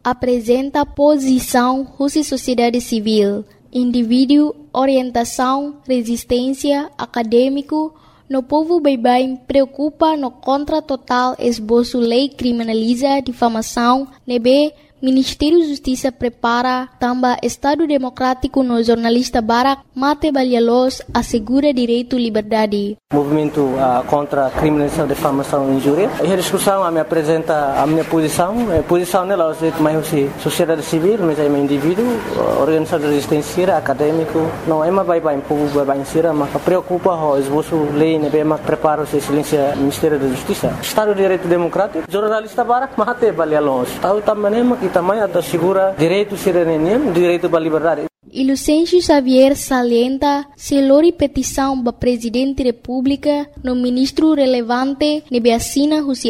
apresenta posição Rússia sociedade civil, indivíduo, orientação, resistência, acadêmico, no povo bem preocupa no contra total esboço lei criminaliza difamação, nebe Ministério da Justiça prepara também Estado Democrático no jornalista Barak Mate Balhalos assegura direito à liberdade. Movimento contra a criminalização, difamação e injúria. E a discussão me apresenta a minha posição. A posição nela é mais sociedade civil, mas é um indivíduo, organização de resistência, acadêmico. Não é mais bem povo bem ser, mas preocupa o esboço lei, né? Mas prepara o silêncio Ministério da Justiça. Estado de Direito Democrático, jornalista Barak Mate Balhalos. Tahu também também assegura direito à cidadania, direito à liberdade. Lucêncio Xavier salienta se lori petição para presidente da República no ministro relevante nebe assina os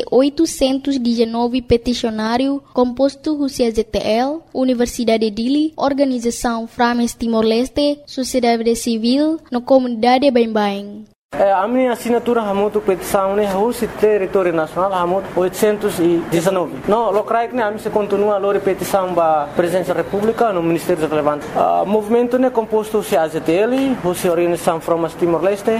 819 peticionário composto os ZTL, Universidade Dili, Organização Frames Timor-Leste, Sociedade Civil, no comunidade Bem-Bem. A minha assinatura é muito petição, né? O território nacional é muito 819. Não, locais que a gente continua a petição para a presidência da República no Ministério Relevante. O movimento é composto de AZTL, a Organização Frames Timor-Leste,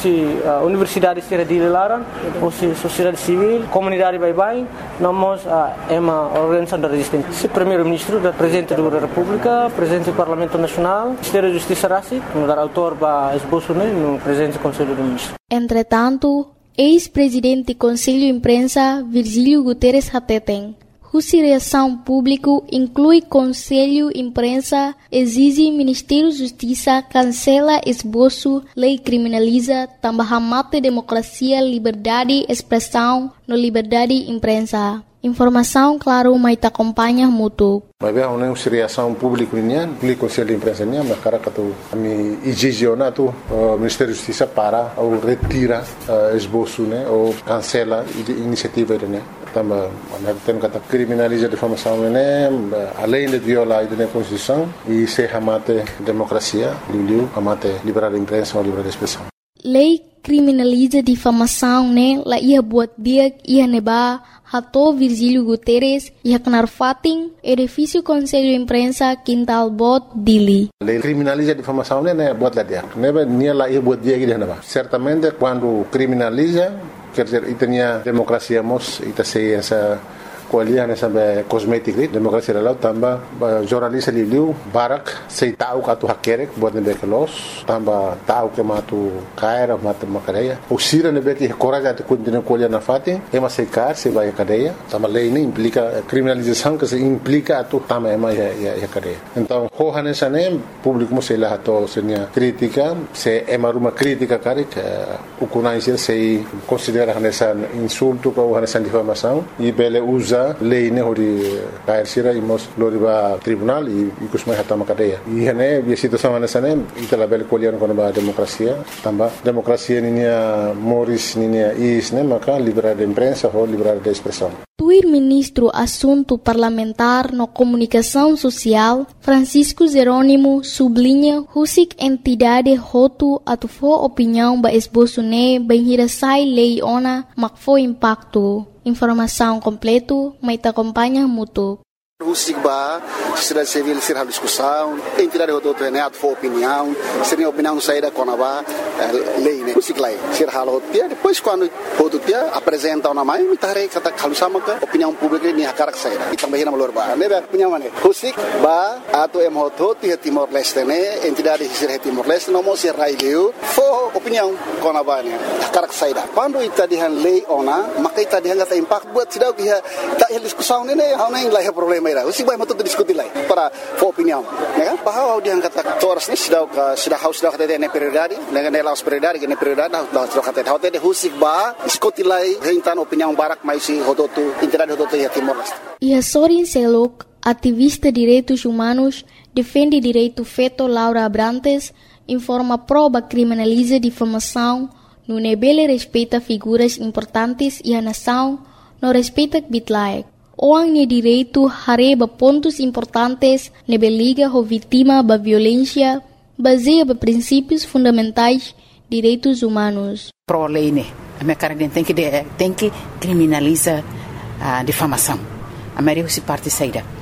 a Universidade de Laran, a Sociedade Civil, Comunidade Bem-Bem, nós é uma organização de resistência. O primeiro-ministro, o presidente da República, o presidente do Parlamento Nacional, o Ministério da Justiça Rassi, o autor para esboço, no presidente do Conselho do Ministro. Entretanto, ex-presidente do Conselho de Imprensa, Virgílio Guterres Hateten, cuja reação pública inclui Conselho de Imprensa, exige Ministério da Justiça cancela esboço, lei criminaliza, também mata democracia, liberdade, expressão, no liberdade de imprensa. Informação, claro, mas te acompanha muito. Mas bem, uma reação pública nian, o Conselho de Imprensa nian, mas cara que tu me exige na tu Ministério da Justiça para ou retira esboço, né, ou cancela a iniciativa né. Também tem que criminalizar a difamação né, além de violar a Constituição e se amate democracia, amate liberdade de imprensa ou liberdade de expressão. Lei criminaliza difamação, né? La ia buat dia ia neba hato Virgílio Guterres ia kenar fating edifício Conselho de Imprensa Quintal Bot Dili. Lei criminaliza difamação, né? Buat lá dia. Neba nia la ia buat dia que neba. Certamente quando criminaliza, quer dizer, e tinha democracia mos e tá sei essa coalian essa cosmética democracia lá também jornalista liu Barak sei tahu katu hakerek buat nebe kelos também tahu que matu caira mata macareia o sira nebe que coragem de continuar coalian na fatin é mas sei car se vai a cadeia também lei nem implica criminalização que se implica tu também é mais a cadeia então hoja nessa nem público mo sei lá to senia crítica se é uma crítica cara que o conhecer se considera nessa insulto ou nessa difamação e bele usa lei ne hori cair sira imos loriba tribunal e kusmai hatama cadeia e né a situação nessa né itala bele colher com a democracia também democracia ninia moris ninia is né maka liberdade de imprensa ou liberdade de expressão. Tuir ministro assunto parlamentar no comunicação social Francisco Jerônimo sublinha husik entidade hotu atufo opinião ba esboço ne benhira sai lei ona makfo impacto. Informação completo, mas te acompanha muito. O SIGBA, sociedade civil, ser a discussão, entidade do outro, né, a tua opinião, seria a opinião saída com a lei, né, o SIGLAI, ser a rotia, depois quando o outro dia apresenta uma mãe, me tarei que está calusama que opinião pública nem a cara que saída, e também na malorba, né, opinião né, o SIGBA, a tua emoto, tinha Timor-Leste, né, entidade de ser Timor-Leste, não mostra raio, foi opinião com a mãe, a cara que saída. Quando está de lei ona, mas está de está impacto buat tidak que está discussão, né, não é lá problema. O SIGBA mau tuh diskusi lagi para opinião, ya kan? Bahwa dia kata toras ni sudah kata dia prioridade, dengan laos prioridade, dengan prioridade, sudah kata dia o SIGBA diskusi lagi hentan opinião Barak mais si hototu entidade hototu ya Timor-Leste. E a Sorin Selok, ativista de direitos humanos, defende direito feto Laura Abrantes, informa prova criminaliza difamação, no nebele respeita figuras importantes e a nação, no respeita bitlaek. Orang ni direito hareba pontos importantes nebe liga ho vítima ba violência baseia ba princípios fundamentais direitos humanos. Pro lei né, a minha cara tem que criminalizar a difamação. A maioria se parte saída.